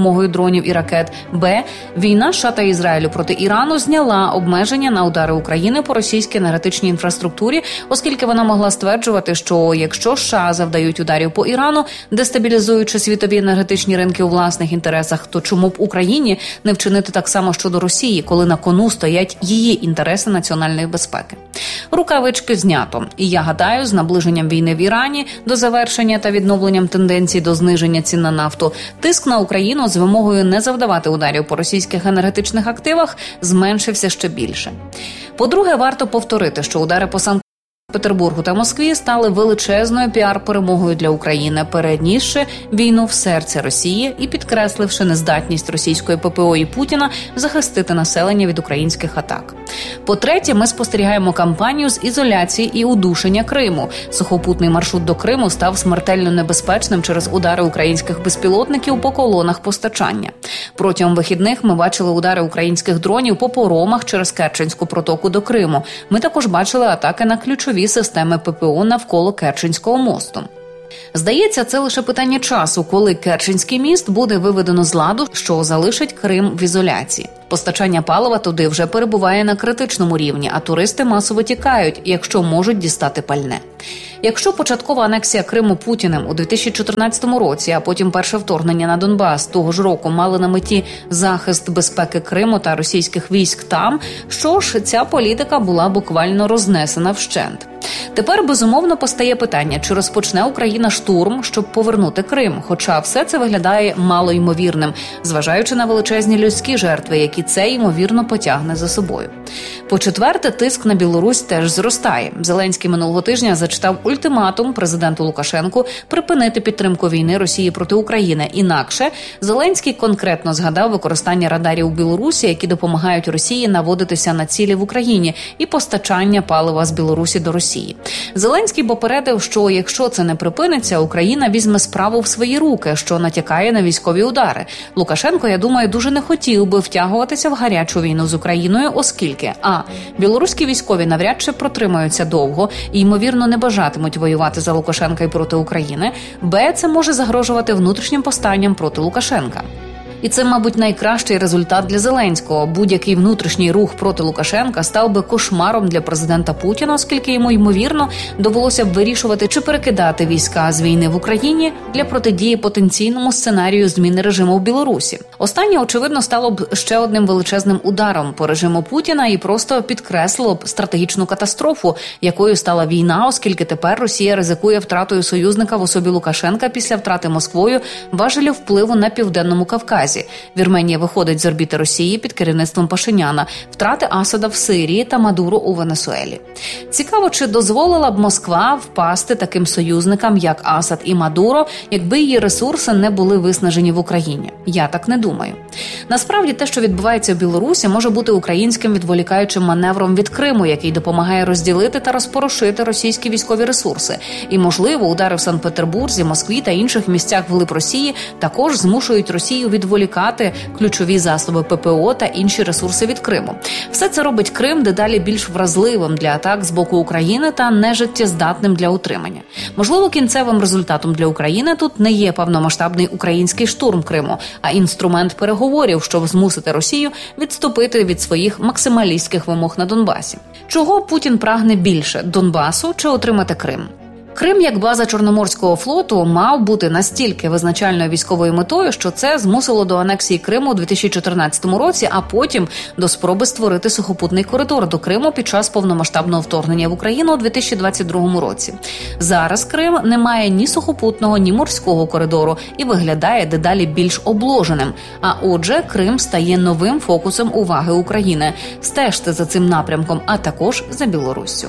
Speaker 7: допомогою дронів і ракет. Б. Війна США та Ізраїлю проти Ірану зняла обмеження на удари України по російській енергетичній інфраструктурі, оскільки вона могла стверджувати, що якщо США завдають ударів по Ірану, дестабілізуючи світові енергетичні ринки у власних інтересах, то чому б Україні не вчинити так само щодо Росії, коли на кону стоять її інтереси національної безпеки? Рукавички знято. І я гадаю, з наближенням війни в Ірані до завершення та відновленням тенденцій до зниження цін на нафту, тиск на Україну з вимогою не завдавати ударів по російських енергетичних активах зменшився ще більше. По-друге, варто повторити, що удари по Санкт Петербургу та Москві стали величезною піар-перемогою для України, перенісши війну в серце Росії і підкресливши нездатність російської ППО і Путіна захистити населення від українських атак. По-третє, ми спостерігаємо кампанію з ізоляції і удушення Криму. Сухопутний маршрут до Криму став смертельно небезпечним через удари українських безпілотників по колонах постачання. Протягом вихідних ми бачили удари українських дронів по поромах через Керченську протоку до Криму. Ми також бачили атаки на ключові системи ППО навколо Керченського мосту. Здається, це лише питання часу, коли Керченський міст буде виведено з ладу, що залишить Крим в ізоляції. Постачання палива туди вже перебуває на критичному рівні, а туристи масово тікають, якщо можуть дістати пальне. Якщо початкова анексія Криму Путіним у дві тисячі чотирнадцятому році, а потім перше вторгнення на Донбас того ж року мали на меті захист безпеки Криму та російських військ там, що ж, ця політика була буквально рознесена вщент. Тепер, безумовно, постає питання, чи розпочне Україна штурм, щоб повернути Крим, хоча все це виглядає малоймовірним, зважаючи на величезні людські жертви, які це, ймовірно, потягне за собою. По-четверте, тиск на Білорусь теж зростає. Зеленський минулого тижня зачитав ультиматум президенту Лукашенку припинити підтримку війни Росії проти України. Інакше Зеленський конкретно згадав використання радарів у Білорусі, які допомагають Росії наводитися на цілі в Україні, і постачання палива з Білорусі до Росії. Зеленський попередив, що якщо це не припиниться, Україна візьме справу в свої руки, що натякає на військові удари. Лукашенко, я думаю, дуже не хотів би втягуватися в гарячу війну з Україною, оскільки а. білоруські військові навряд чи протримаються довго і, ймовірно, не бажатимуть воювати за Лукашенка і проти України, б. це може загрожувати внутрішнім повстанням проти Лукашенка. І це, мабуть, найкращий результат для Зеленського. Будь-який внутрішній рух проти Лукашенка став би кошмаром для президента Путіна, оскільки йому, ймовірно, довелося б вирішувати, чи перекидати війська з війни в Україні для протидії потенційному сценарію зміни режиму в Білорусі. Останнє, очевидно, стало б ще одним величезним ударом по режиму Путіна і просто підкреслило б стратегічну катастрофу, якою стала війна, оскільки тепер Росія ризикує втратою союзника в особі Лукашенка після втрати Москвою важелів впливу на Південному Кавказі. Вірменія виходить з орбіти Росії під керівництвом Пашиняна, втрати Асада в Сирії та Мадуро у Венесуелі. Цікаво, чи дозволила б Москва впасти таким союзникам, як Асад і Мадуро, якби її ресурси не були виснажені в Україні? Я так не думаю. Насправді, те, що відбувається в Білорусі, може бути українським відволікаючим маневром від Криму, який допомагає розділити та розпорошити російські військові ресурси. І, можливо, удари в Санкт-Петербурзі, Москві та інших місцях вглиб Росії також змушують Росію відволікати ключові засоби ППО та інші ресурси від Криму. Все це робить Крим дедалі більш вразливим для атак з боку України та нежиттєздатним для утримання. Можливо, кінцевим результатом для України тут не є повномасштабний український штурм Криму, а інструмент переговорів, щоб змусити Росію відступити від своїх максималістських вимог на Донбасі. Чого Путін прагне більше – Донбасу чи отримати Крим? Крим як база Чорноморського флоту мав бути настільки визначальною військовою метою, що це змусило до анексії Криму у дві тисячі чотирнадцятому році, а потім до спроби створити сухопутний коридор до Криму під час повномасштабного вторгнення в Україну у дві тисячі двадцять другому році. Зараз Крим не має ні сухопутного, ні морського коридору і виглядає дедалі більш обложеним. А отже, Крим стає новим фокусом уваги України. Стежте за цим напрямком, а також за Білоруссю.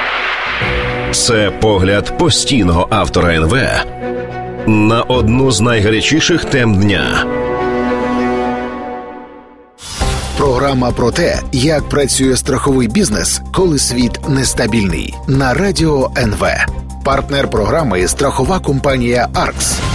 Speaker 6: Це погляд постійного автора ен ве на одну з найгарячіших тем дня.
Speaker 11: Програма про те, як працює страховий бізнес, коли світ нестабільний. На радіо ен ве. Партнер програми – страхова компанія «Аркс».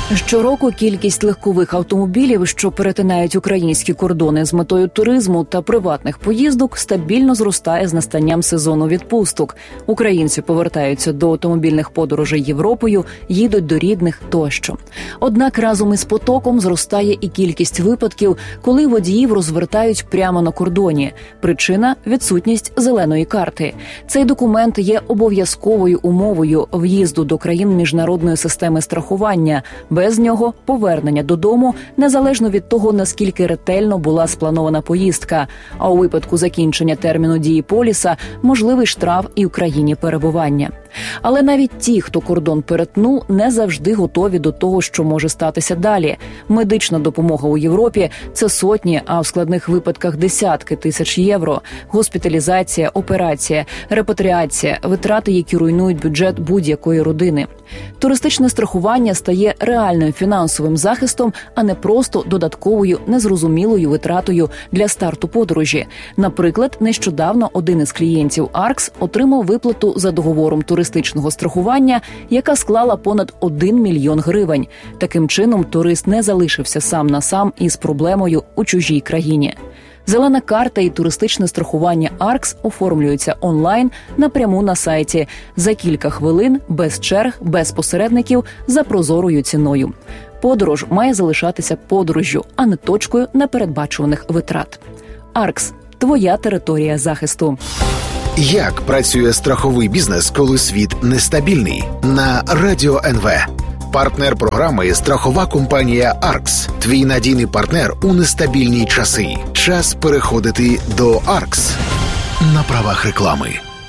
Speaker 3: Щороку кількість легкових автомобілів, що перетинають українські кордони з метою туризму та приватних поїздок, стабільно зростає з настанням сезону відпусток. Українці повертаються до автомобільних подорожей Європою, їдуть до рідних тощо. Однак разом із потоком зростає і кількість випадків, коли водіїв розвертають прямо на кордоні. Причина – відсутність зеленої карти. Цей документ є обов'язковою умовою в'їзду до країн міжнародної системи страхування. Без нього повернення додому, незалежно від того, наскільки ретельно була спланована поїздка. А у випадку закінчення терміну дії поліса – можливий штраф і в країні перебування. Але навіть ті, хто кордон перетнув, не завжди готові до того, що може статися далі. Медична допомога у Європі – це сотні, а в складних випадках десятки тисяч євро. Госпіталізація, операція, репатріація – витрати, які руйнують бюджет будь-якої родини. Туристичне страхування стає реальним фінансовим захистом, а не просто додатковою незрозумілою витратою для старту подорожі. Наприклад, нещодавно один із клієнтів Аркс отримав виплату за договором туристичного страхування, яка склала понад один мільйон гривень. Таким чином, турист не залишився сам на сам із проблемою у чужій країні. Зелена карта і туристичне страхування Аркс оформлюються онлайн напряму на сайті. За кілька хвилин, без черг, без посередників, за прозорою ціною. Подорож має залишатися подорожжю, а не точкою непередбачуваних витрат. Аркс – твоя територія захисту.
Speaker 11: Як працює страховий бізнес, коли світ нестабільний? На Радіо ен ве. Партнер програми – страхова компанія Аркс. Твій надійний партнер у нестабільні часи. Час переходити до Аркс. На правах реклами.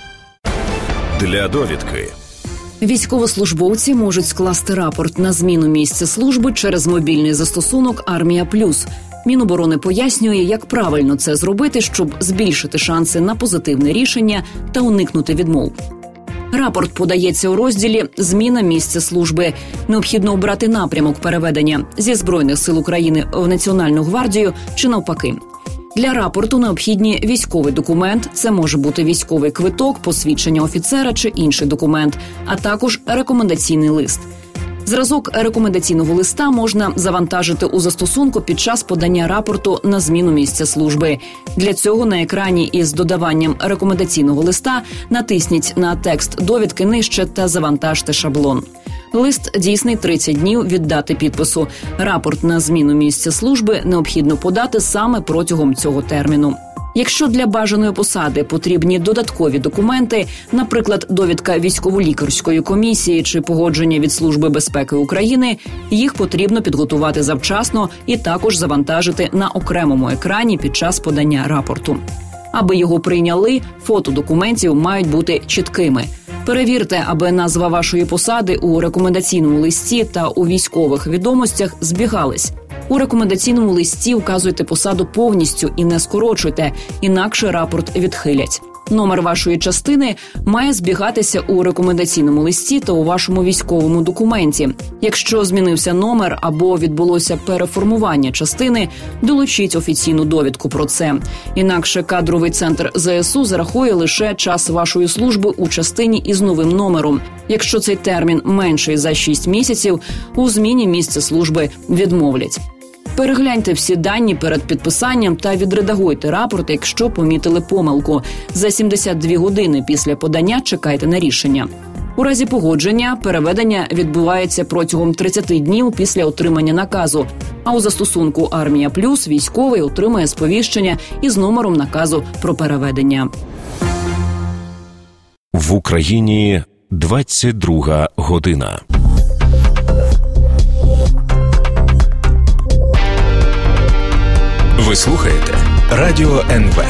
Speaker 6: Для довідки.
Speaker 3: Військовослужбовці можуть скласти рапорт на зміну місця служби через мобільний застосунок «Армія Плюс». Міноборони пояснює, як правильно це зробити, щоб збільшити шанси на позитивне рішення та уникнути відмов. Рапорт подається у розділі «Зміна місця служби». Необхідно обрати напрямок переведення зі Збройних сил України в Національну гвардію чи навпаки. Для рапорту необхідні військовий документ, це може бути військовий квиток, посвідчення офіцера чи інший документ, а також рекомендаційний лист. Зразок рекомендаційного листа можна завантажити у застосунку під час подання рапорту на зміну місця служби. Для цього на екрані із додаванням рекомендаційного листа натисніть на текст довідки нижче та завантажте шаблон. Лист дійсний тридцять днів від дати підпису. Рапорт на зміну місця служби необхідно подати саме протягом цього терміну. Якщо для бажаної посади потрібні додаткові документи, наприклад, довідка військово-лікарської комісії чи погодження від Служби безпеки України, їх потрібно підготувати завчасно і також завантажити на окремому екрані під час подання рапорту. Аби його прийняли, фото документів мають бути чіткими. Перевірте, аби назва вашої посади у рекомендаційному листі та у військових відомостях збігались. У рекомендаційному листі вказуйте посаду повністю і не скорочуйте, інакше рапорт відхилять. Номер вашої частини має збігатися у рекомендаційному листі та у вашому військовому документі. Якщо змінився номер або відбулося переформування частини, долучіть офіційну довідку про це. Інакше кадровий центр зе ес у зарахує лише час вашої служби у частині із новим номером. Якщо цей термін менший за шість місяців, у зміні місця служби відмовлять. Перегляньте всі дані перед підписанням та відредагуйте рапорт, якщо помітили помилку. За сімдесят дві години після подання чекайте на рішення. У разі погодження переведення відбувається протягом тридцять днів після отримання наказу, а у застосунку «Армія Плюс» військовий отримає сповіщення із номером наказу про переведення.
Speaker 6: В Україні двадцять друга година. Ви слухаєте Радіо ен ве.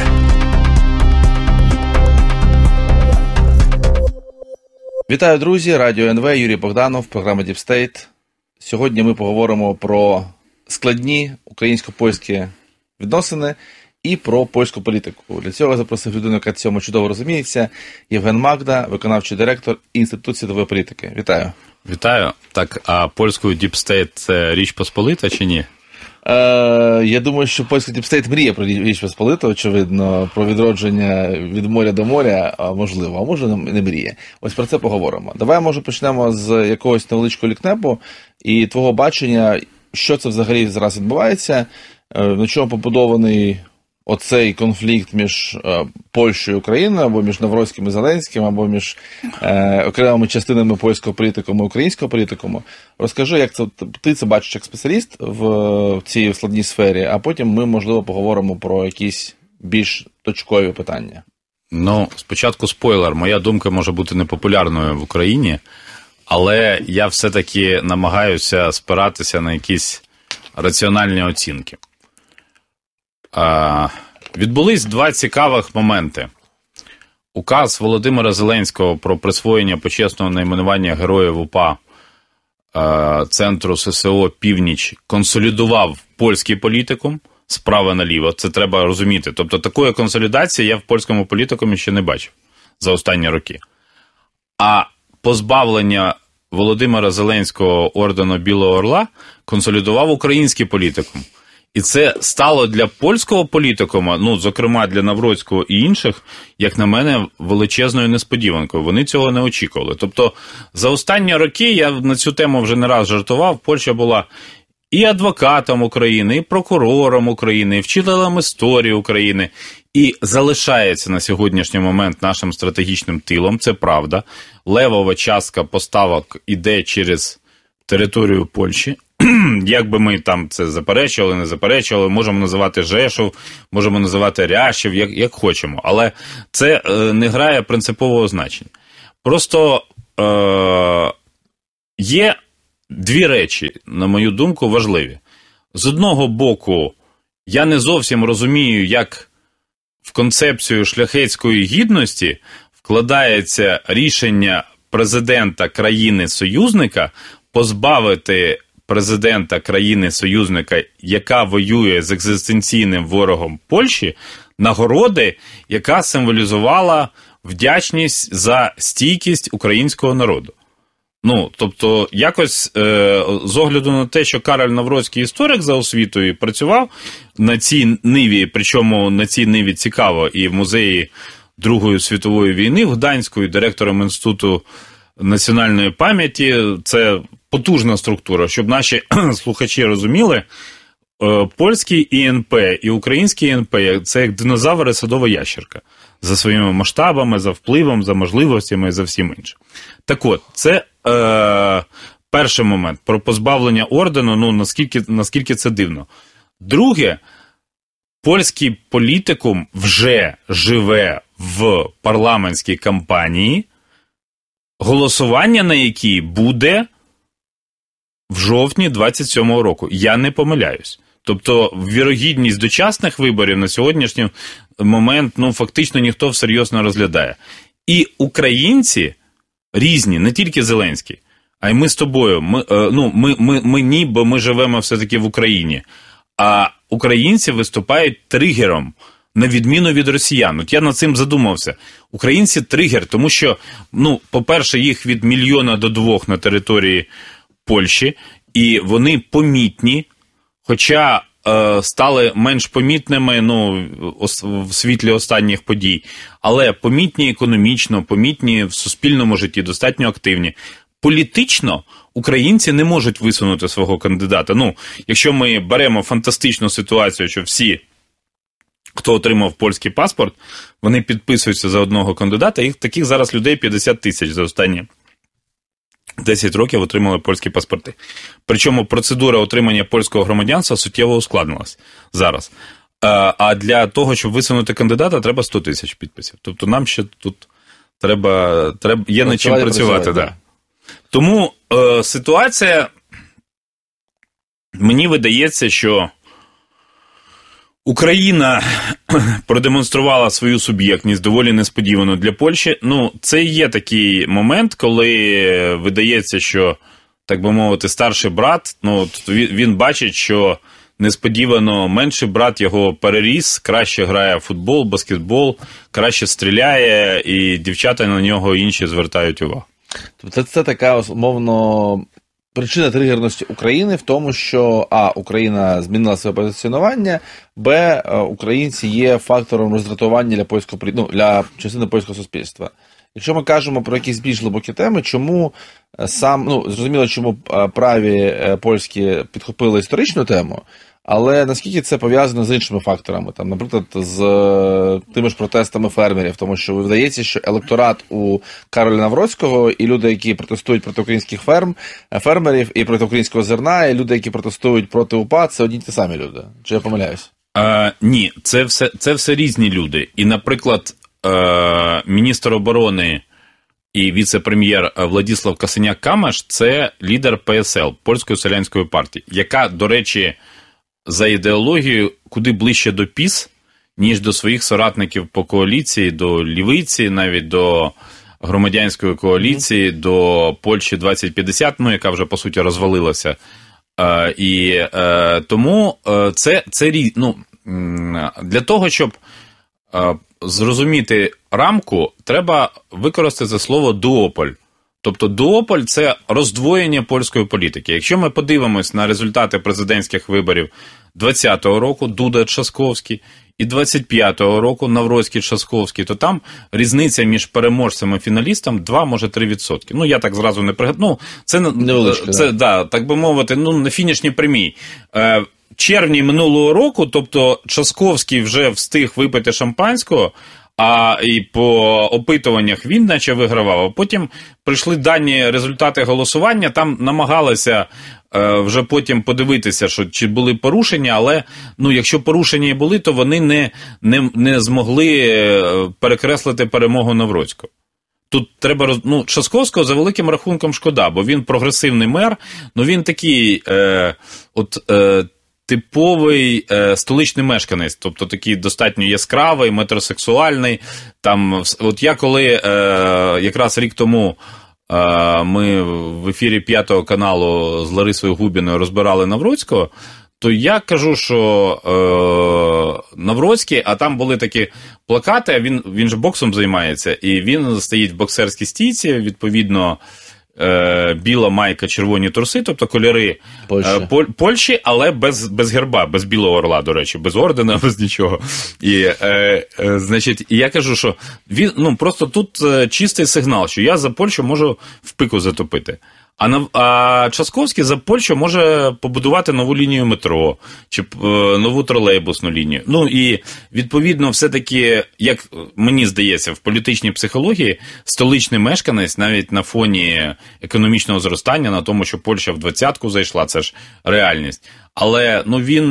Speaker 12: Вітаю, друзі! Радіо ен ве, Юрій Богданов, програма Deep State. Сьогодні ми поговоримо про складні українсько-польські відносини і про польську політику. Для цього я запросив людину, яка цьому чудово розуміється, Євген Магда, виконавчий директор Інституту світової політики. Вітаю!
Speaker 13: Вітаю. Так, а польською Deep State – це Річ Посполита чи ні?
Speaker 12: Е, я думаю, що польський діпстейт мріє про Річ Посполиту, очевидно, про відродження від моря до моря, а можливо, а може не мріє. Ось про це поговоримо. Давай, може, почнемо з якогось невеличкого лікнепу і твого бачення, що це взагалі зараз відбувається, на чому побудований оцей конфлікт між е, Польщею і Україною, або між Навроцьким і Зеленським, або між е, окремими частинами польського політикуму і українського політикуму. Розкажи, як це, ти це бачиш як спеціаліст в, в цій складній сфері, а потім ми, можливо, поговоримо про якісь більш точкові питання.
Speaker 13: Ну, спочатку спойлер. Моя думка може бути непопулярною в Україні, але я все-таки намагаюся спиратися на якісь раціональні оцінки. А, відбулись два цікавих моменти. Указ Володимира Зеленського про присвоєння почесного найменування Героїв УПА а, Центру ССО «Північ» консолідував польський політикум справа наліво. Це треба розуміти. Тобто такої консолідації я в польському політикумі ще не бачив за останні роки. А позбавлення Володимира Зеленського ордену Білого Орла консолідував український політикум. І це стало для польського політикума, ну, зокрема для Навроцького і інших, як на мене, величезною несподіванкою. Вони цього не очікували. Тобто за останні роки, я на цю тему вже не раз жартував, Польща була і адвокатом України, і прокурором України, і вчителем історії України, і залишається на сьогоднішній момент нашим стратегічним тилом, це правда. Левова частка поставок іде через територію Польщі. Як би ми там це заперечували, не заперечували, можемо називати Жешов, можемо називати Ряшів, як, як хочемо. Але це е, не грає принципового значення. Просто е, є дві речі, на мою думку, важливі. З одного боку, я не зовсім розумію, як в концепцію шляхетської гідності вкладається рішення президента країни-союзника позбавити президента країни-союзника, яка воює з екзистенційним ворогом Польщі, нагороди, яка символізувала вдячність за стійкість українського народу. Ну, тобто, якось е, з огляду на те, що Кароль Навроцький історик за освітою працював на цій ниві, причому на цій ниві цікаво, і в музеї Другої світової війни в Гданську, і директором Інституту національної пам'яті, це потужна структура. Щоб наші слухачі розуміли, польський І Ен Пе і український І Ен Пе – це як динозавр і садова ящерка. За своїми масштабами, за впливом, за можливостями і за всім іншим. Так от, це е, перший момент. Про позбавлення ордену, ну, наскільки, наскільки це дивно. Друге, польський політикум вже живе в парламентській кампанії, голосування на якій буде в жовтні двадцять сьомого року. Я не помиляюсь. Тобто, вірогідність дочасних виборів на сьогоднішній момент, ну, фактично ніхто всерйоз не розглядає. І українці різні, не тільки Зеленський, а й ми з тобою. Ми, ну, ми, ми, ми ніби ми живемо все-таки в Україні. А українці виступають тригером, на відміну від росіян. От я над цим задумався. Українці тригер, тому що, ну, по-перше, їх від мільйона до двох на території Польщі, і вони помітні, хоча е, стали менш помітними, ну, в світлі останніх подій, але помітні економічно, помітні в суспільному житті, достатньо активні. Політично українці не можуть висунути свого кандидата. Ну, якщо ми беремо фантастичну ситуацію, що всі, хто отримав польський паспорт, вони підписуються за одного кандидата, їх таких зараз людей п'ятдесят тисяч за останні десять років отримали польські паспорти. Причому процедура отримання польського громадянства суттєво ускладнилась зараз. А для того, щоб висунути кандидата, треба сто тисяч підписів. Тобто нам ще тут треба, треба є над чим працювати. Да. Тому е, ситуація, мені видається, що Україна продемонструвала свою суб'єктність доволі несподівано для Польщі. Ну, це є такий момент, коли видається, що, так би мовити, старший брат, ну, він бачить, що несподівано менший брат його переріс, краще грає в футбол, баскетбол, краще стріляє, і дівчата на нього інші звертають увагу.
Speaker 12: Тобто це така, умовно, причина тригерності України в тому, що а, Україна змінила своє позиціонування, б, українці є фактором роздратування для польського, ну, для частини польського суспільства. Якщо ми кажемо про якісь більш глибокі теми, чому сам, ну, зрозуміло, чому праві польські підхопили історичну тему, але наскільки це пов'язано з іншими факторами, там, наприклад, з тими ж протестами фермерів, тому що видається, що електорат у Кароля Навроцького і люди, які протестують проти українських ферм, фермерів і проти українського зерна, і люди, які протестують проти УПА, це одні й ті самі люди. Чи я помиляюсь?
Speaker 13: Е, ні, це все, це все різні люди. І, наприклад, е, міністр оборони і віце-прем'єр Владислав Касеняк-Камеш – це лідер ПСЛ, Польської селянської партії, яка, до речі, за ідеологією куди ближче до ПІС, ніж до своїх соратників по коаліції, до Лівиці, навіть до громадянської коаліції, mm-hmm. до Польщі двадцять п'ятдесят, ну, яка вже, по суті, розвалилася. Е, і е, тому е, це, це ну, для того, щоб е, зрозуміти рамку, треба використати слово «дуополь». Тобто дуополь – це роздвоєння польської політики. Якщо ми подивимось на результати президентських виборів двадцятого року, Дуда-Трzaskowski, і двадцять п'ятого року, Навроцький-Трzaskowski, то там різниця між переможцем і фіналістом два, може, три відсотки. Ну, я так зразу не пригадую. Ну, це, Невеличко, це да, так би мовити, ну, на фінішній прямій. В червні минулого року, тобто Трzaskowski вже встиг випити шампанського, а і по опитуваннях він наче вигравав, а потім прийшли дані результати голосування, там намагалися е, вже потім подивитися, що чи були порушення, але ну, якщо порушення і були, то вони не, не, не змогли перекреслити перемогу Навроцького. Тут треба, ну, Трzaskowskiego за великим рахунком шкода, бо він прогресивний мер, ну він такий, е, от, е, типовий е, столичний мешканець, тобто такий достатньо яскравий, метросексуальний. Там, от я коли е, якраз рік тому е, ми в ефірі п'ятого каналу з Ларисою Губіною розбирали Навроцького, то я кажу, що е, Навроцький, а там були такі плакати, він, він же боксом займається, і він стоїть в боксерській стійці, відповідно, Е, біла майка, червоні труси, тобто кольори Польщі, е, Поль, Польщі, але без, без герба, без білого орла, до речі, без ордена, без нічого. І, е, е, значить, і я кажу, що він, ну, просто тут е, чистий сигнал, що я за Польщу можу в пику затопити. А, на, а Трzaskowski за Польщу може побудувати нову лінію метро, чи е, нову тролейбусну лінію. Ну і, відповідно, все-таки, як мені здається, в політичній психології столичний мешканець навіть на фоні економічного зростання, на тому, що Польща в двадцятку зайшла, це ж реальність. Але ну, він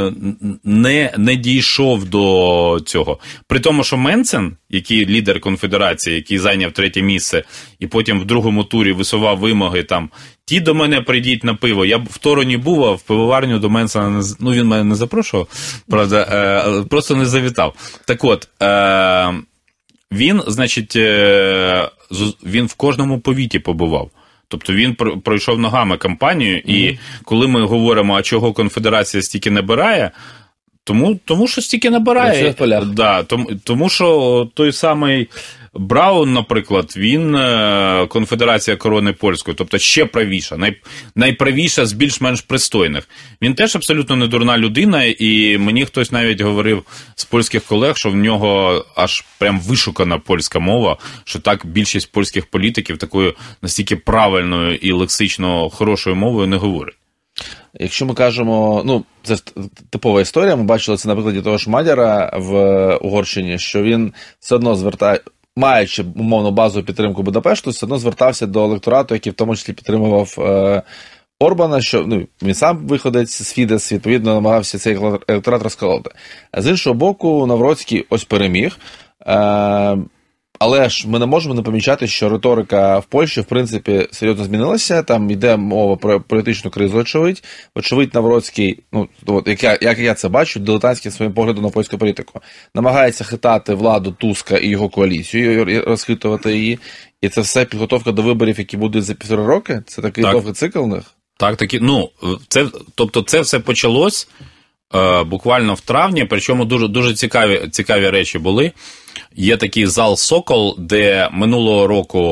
Speaker 13: не, не дійшов до цього. При тому, що Менцен, який лідер конфедерації, який зайняв третє місце, і потім в другому турі висував вимоги, там, ті до мене прийдіть на пиво. Я в Тороні був, а в пивоварню до Менцена, не, ну він мене не запрошував, правда, е, просто не завітав. Так от, е, він, значить, е, він в кожному повіті побував. Тобто він пройшов ногами кампанію, і mm-hmm. коли ми говоримо, а чого конфедерація стільки набирає, тому, тому що стільки набирає. Да, тому, тому що той самий Браун, наприклад, він конфедерація корони польської, тобто ще правіша, най, найправіша з більш-менш пристойних. Він теж абсолютно не дурна людина, і мені хтось навіть говорив з польських колег, що в нього аж прям вишукана польська мова, що так більшість польських політиків такою настільки правильною і лексично хорошою мовою не говорить.
Speaker 12: Якщо ми кажемо, ну, це типова історія, ми бачили це на прикладі того ж Мадяра в Угорщині, що він все одно звертає, маючи, умовно, базову підтримку Будапешту, все одно звертався до електорату, який в тому числі підтримував е, Орбана, що ну, він сам виходить з Фідес, відповідно, намагався цей електорат розколоти. З іншого боку, Навроцький ось переміг, е, але ж ми не можемо не помічати, що риторика в Польщі, в принципі, серйозно змінилася. Там йде мова про політичну кризу, очевидь. Очевидь, Навроцький, ну, от, як, я, як я це бачу, дилетантським своїм поглядом на польську політику, намагається хитати владу Туска і його коаліцію, і розхитувати її. І це все підготовка до виборів, які будуть за півтора роки? Це такий так. довгий цикл у них?
Speaker 13: Так, такі, ну, це, тобто це все почалось е, буквально в травні, причому дуже, дуже цікаві, цікаві речі були. Є такий зал «Сокол», де минулого року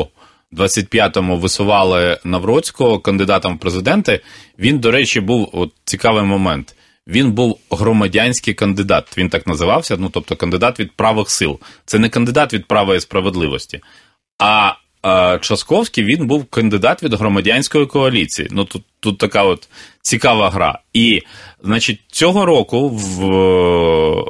Speaker 13: двадцять п'ятому висували Навроцького кандидатом в президенти, він, до речі, був, от цікавий момент, він був громадянський кандидат, він так називався, ну, тобто кандидат від правих сил. Це не кандидат від права і справедливості. А е, Часковський, він був кандидат від громадянської коаліції. Ну, тут, тут така от цікава гра. І, значить, цього року, в е,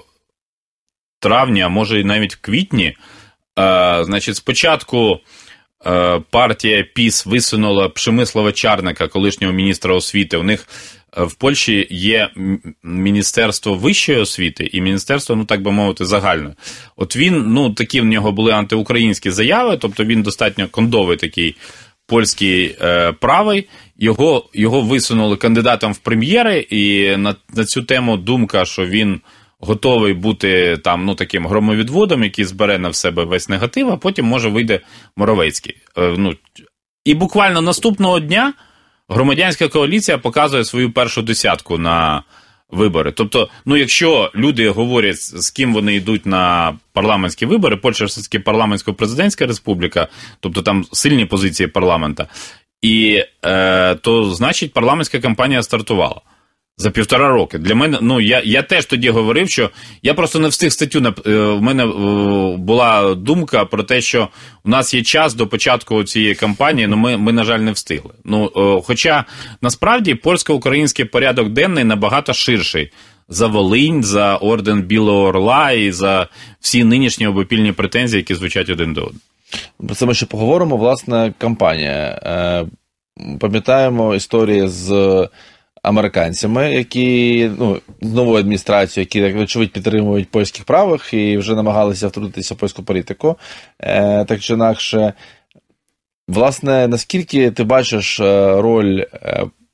Speaker 13: травні, а може і навіть в квітні, е, значить, спочатку е, партія ПіС висунула Przemysława Czarnka, колишнього міністра освіти. У них в Польщі є Міністерство вищої освіти і Міністерство, ну так би мовити, загальне. От він, ну такі в нього були антиукраїнські заяви, тобто він достатньо кондовий такий польський е, правий, його, його висунули кандидатом в прем'єри, і на, на цю тему думка, що він готовий бути там, ну, таким громовідводом, який збере на себе весь негатив, а потім, може, вийде Моровецький. Е, ну, і буквально наступного дня громадянська коаліція показує свою першу десятку на вибори. Тобто, ну, якщо люди говорять, з ким вони йдуть на парламентські вибори, Польща все-таки парламентсько-президентська республіка, тобто там сильні позиції парламента, і е, то, значить, парламентська кампанія стартувала. За півтора роки. Для мене, ну, я, я теж тоді говорив, що я просто не встиг статтю, в мене була думка про те, що у нас є час до початку цієї кампанії, але ми, ми, на жаль, не встигли. Ну, хоча, насправді, польсько-український порядок денний набагато ширший за Волинь, за орден Білого Орла і за всі нинішні обопільні претензії, які звучать один до одного.
Speaker 12: Про це ми ще поговоримо, власне, кампанія. Пам'ятаємо історії з американцями, які, ну, з новою адміністрацією, які, очевидь, підтримують польських правих і вже намагалися втрутитися в польську політику. Е, так чи інакше, власне, наскільки ти бачиш роль